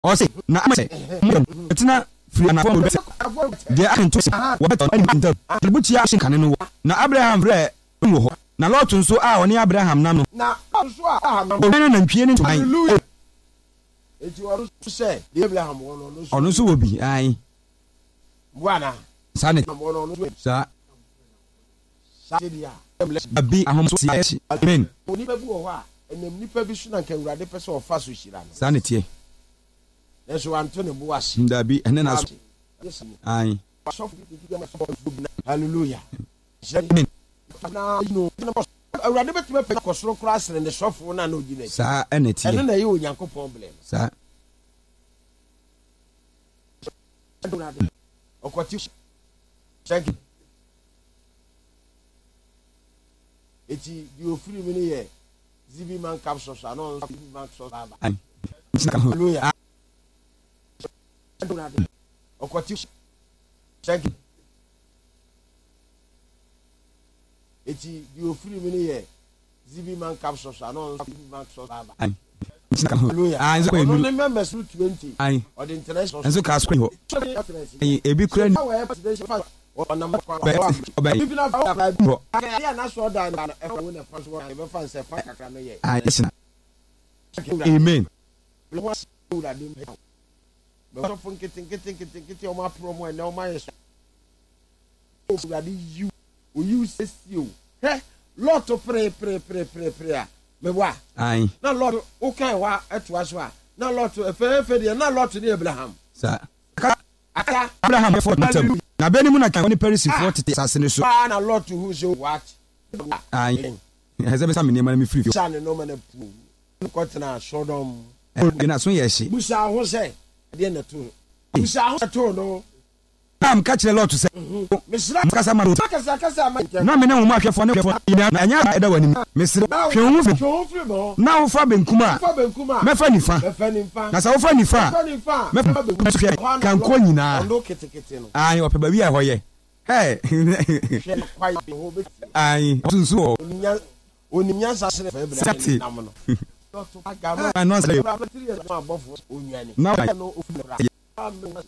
Ose na amse etina free na for de akinto se wo beto nta buti ya shin kane no na Abraham frɛ wo ho na Lot nso a woni Abraham nam no na nso a nam na ntwie ne ntuman hallelujah eti woro se de Abraham wo no ono nso wo bi ai bwana sane sa dia abi ahomso si achi amen oni ba bi wo ho a enem nipa bi so na nka Awurade pɛ sɛ ɔfa so hyira no sane tie yeso anto ne bo ase ndabi ene na ai hallelujah amen na no Awurade betime pe kosoro kura asere ne sofo na na ogina sa ene tie ene na ye Onyankopɔn blem sa okoti thank you eti di ofiri mi ne ye zibi man capsule so no zibi man so aba hallelujah okoti thank you eti di ofiri mi ne ye zibi man capsule so no zibi man so aba hallelujah nzo ko no members 20 ai or the international nzo ka square ho ebi kura ni amen Lot of pray me wa ai na Lord o kan wa eto aso a na Lord efe de na Lord ni Abraham sa aka Abraham for them na beni mu na kan ni Paris for tete asase so na Lord who so what ai heze me sa me nema mi free sa ne no ma na pu ko tena Sodom na so ye hye busa ho se de na to busa ho to no am ka kire Lot se misra kasa ma kasa ma na me na wo ma hwefo ne hwefo ina anya eda wani misra hwe wo fi na wo fa benkuma me fa nifa na sa wo fa nifa me fa kan ko nyina ai ope ba wi a hoye hey ai sunsu oninya sasere fa Abraham nam no I know say na